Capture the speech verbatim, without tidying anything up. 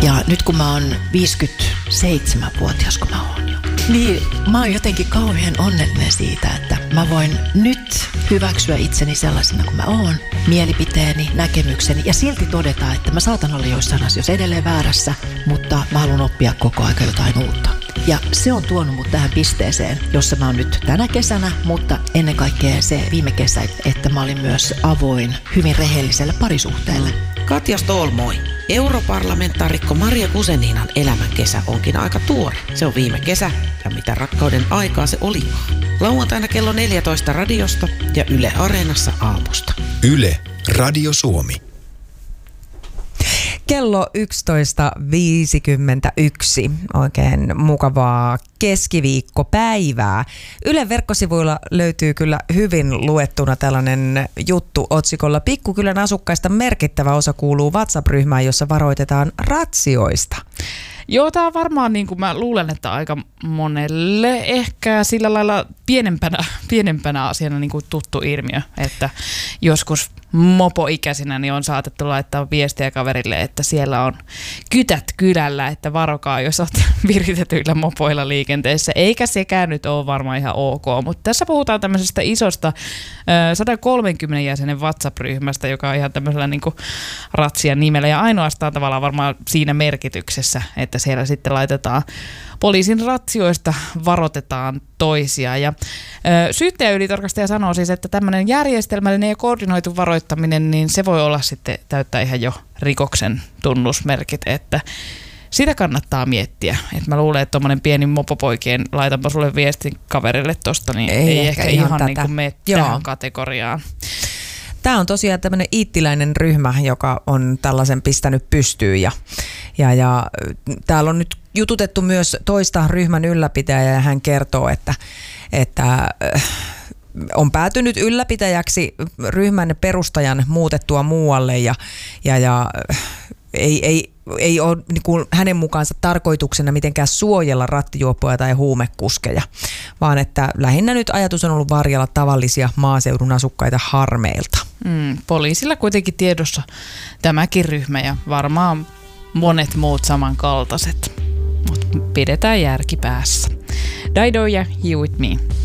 Ja nyt kun mä oon viisikymmentäseitsemänvuotias, kun mä oon jo, niin mä oon jotenkin kauhean onnellinen siitä, että mä voin nyt hyväksyä itseni sellaisena kuin mä oon, mielipiteeni, näkemykseni ja silti todeta, että mä saatan olla joissain asioissa edelleen väärässä, mutta mä haluan oppia koko aika jotain uutta. Ja se on tuonut mut tähän pisteeseen, jossa mä oon nyt tänä kesänä, mutta ennen kaikkea se viime kesä, että mä olin myös avoin hyvin rehelliselle parisuhteelle. Katja Ståhl, moi. Europarlamentaarikko Maria Guzeninan elämän kesä onkin aika tuore. Se on viime kesä ja mitä rakkauden aikaa se oli. Lauantaina kello neljätoista radiosta ja Yle Areenassa aamusta. Yle, Radio Suomi. Kello yksitoista viisikymmentäyksi. Oikein mukavaa keskiviikkopäivää. Ylen verkkosivuilla löytyy kyllä hyvin luettuna tällainen juttu otsikolla Pikkukylän asukkaista merkittävä osa kuuluu WhatsApp-ryhmään, jossa varoitetaan ratsioista. Joo, tämä on varmaan, niin kuin mä luulen, että aika monelle ehkä sillä lailla pienempänä, pienempänä asiana niin kuin tuttu ilmiö, että joskus mopoikäisinä niin on saatettu laittaa viestiä kaverille, että siellä on kytät kylällä, että varokaa, jos olet viritetyillä mopoilla liikenteessä. Eikä sekään nyt ole varmaan ihan ok, mutta tässä puhutaan tämmöisestä isosta sata kolmekymmentä jäsenen WhatsApp-ryhmästä, joka on ihan tämmöisellä niin kuin ratsian nimellä ja ainoastaan tavallaan varmaan siinä merkityksessä, että siellä sitten laitetaan poliisin ratsioista, varoitetaan toisia. Ja ö, syyttäjäylitarkastaja sanoo siis, että tämmöinen järjestelmällinen ja koordinoitu varoittaminen, niin se voi olla sitten täyttää ihan jo rikoksen tunnusmerkit, että sitä kannattaa miettiä. Et mä luulen, että tommonen pieni mopopoikien, laitanpa sulle viestin kaverille tosta, niin ei, ei ehkä ihan, ihan niin kuin mene tähän kategoriaan. Tämä on tosiaan tämmöinen iittiläinen ryhmä, joka on tällaisen pistänyt pystyyn ja, ja, ja täällä on nyt jututettu myös toista ryhmän ylläpitäjää ja hän kertoo, että, että on päätynyt ylläpitäjäksi ryhmän perustajan muutettua muualle ja, ja, ja ei, ei, ei ole niin kuin hänen mukaansa tarkoituksena mitenkään suojella rattijuoppoja tai huumekuskeja, vaan että lähinnä nyt ajatus on ollut varjella tavallisia maaseudun asukkaita harmeilta. Mm, poliisilla kuitenkin tiedossa tämäkin ryhmä ja varmaan monet muut samankaltaiset, mutta pidetään järki päässä. Dido ja Here With Me.